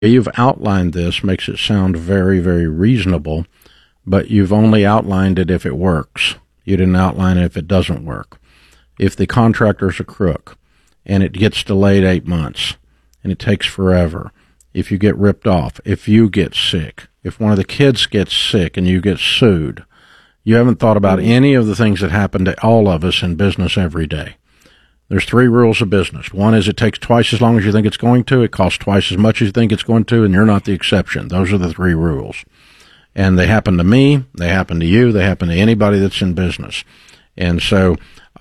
You've outlined this, makes it sound very, very reasonable, but you've only outlined it if it works. You didn't outline it if it doesn't work. If the contractor's a crook and it gets delayed 8 months and it takes forever, if you get ripped off, if you get sick, if one of the kids gets sick and you get sued, you haven't thought about any of the things that happen to all of us in business every day. There's 3 rules of business. One is it takes twice as long as you think it's going to. It costs twice as much as you think it's going to, and you're not the exception. Those are the 3 rules. And they happen to me, they happen to you, they happen to anybody that's in business. And so,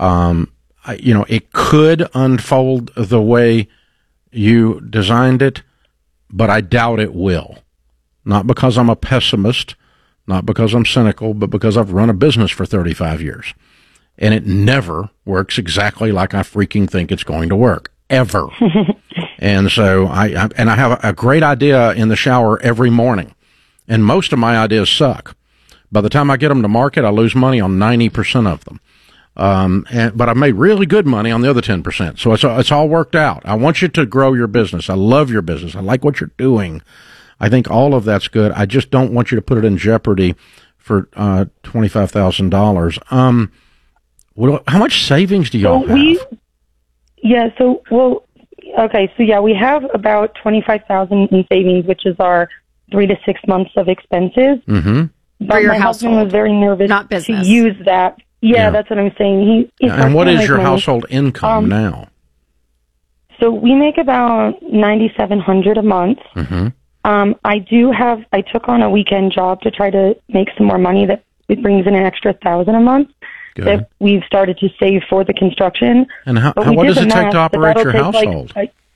it could unfold the way you designed it, but I doubt it will. Not because I'm a pessimist, not because I'm cynical, but because I've run a business for 35 years. And it never works exactly like I freaking think it's going to work, ever. And so I have a great idea in the shower every morning, and most of my ideas suck. By the time I get them to market, I lose money on 90% of them. But I've made really good money on the other 10%. So it's all worked out. I want you to grow your business. I love your business. I like what you're doing. I think all of that's good. I just don't want you to put it in jeopardy for $25,000. How much savings do y'all have? We have about $25,000 in savings, which is our 3 to 6 months of expenses. Mm-hmm. But for your my household, husband was very nervous not business. to use that. Yeah, that's what I'm saying. And what is your household income now? So we make about $9,700 a month. Mm-hmm. I took on a weekend job to try to make some more money that it brings in an extra $1,000 a month. Good. That we've started to save for the construction. And what does it take to operate your household?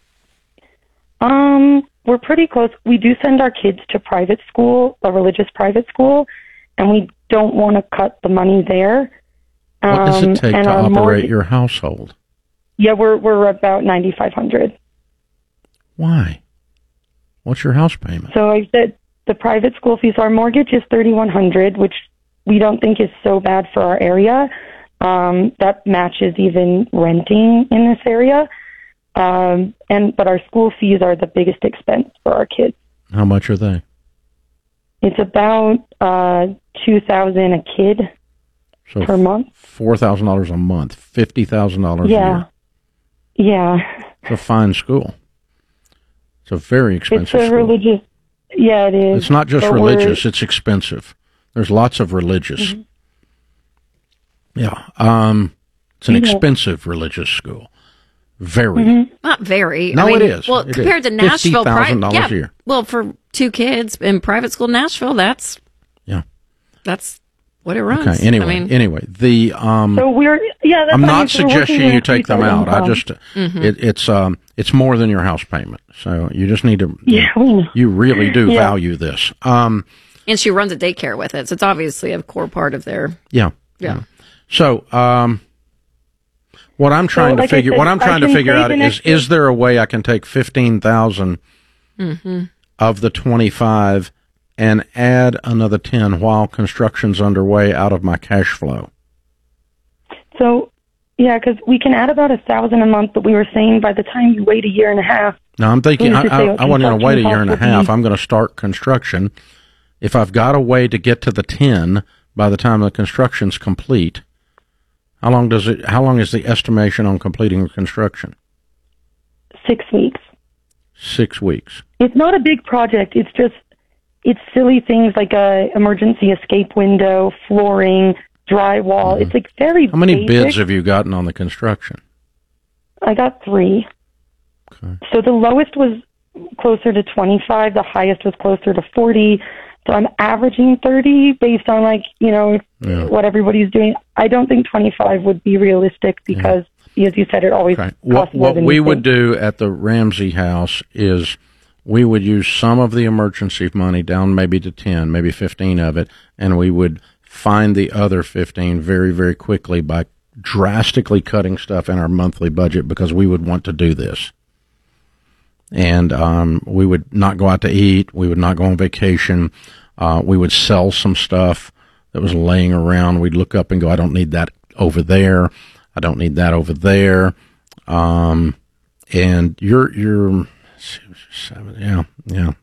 We're pretty close. We do send our kids to private school, a religious private school, and we don't want to cut the money there. What does it take to operate your household? Yeah, we're about $9,500. Why? What's your house payment? So I said the private school fees. Our mortgage is $3,100, which we don't think is so bad for our area. That matches even renting in this area. But our school fees are the biggest expense for our kids. How much are they? It's about $2,000 a kid per month. $4,000 a month, $50,000 a year. Yeah. It's a fine school. It's a very expensive school. It's a religious. Yeah, it is. It's not just religious; it's expensive. There's lots of religious. Mm-hmm. Yeah. It's an expensive religious school. Very. Mm-hmm. Not very. No, it is. Well, compared to Nashville, $50,000 a year. Well, for 2 kids in private school in Nashville, that's what it runs. Okay. Anyway, the so we're that's I'm not suggesting you take them out. I just it's more than your house payment, so you just need to. Yeah, we know. You really do value this. And she runs a daycare with it, so it's obviously a core part of their. Yeah. So, what I'm trying to figure out is there a way I can take 15,000 of the 25 and add another 10 while construction's underway out of my cash flow? So, because we can add about $1,000 a month, but we were saying by the time you wait a year and a half. No, I'm thinking I want to wait a year and a half. I'm going to start construction. If I've got a way to get to the 10 by the time the construction's complete, how long is the estimation on completing the construction? 6 weeks. 6 weeks. It's not a big project. It's silly things like a emergency escape window, flooring, drywall. It's like very How many basic. bids have you gotten on the construction? I got 3. Okay. So the lowest was closer to 25. The highest was closer to 40. So I'm averaging 30 based on what everybody's doing. I don't think 25 would be realistic because, as you said, it always costs more what than we you would think. do at the Ramsey house is we would use some of the emergency money down maybe to 10, maybe 15 of it, and we would find the other 15 very, very quickly by drastically cutting stuff in our monthly budget because we would want to do this. And we would not go out to eat. We would not go on vacation. We would sell some stuff that was laying around. We'd look up and go, I don't need that over there. I don't need that over there. And you're 7, yeah, yeah.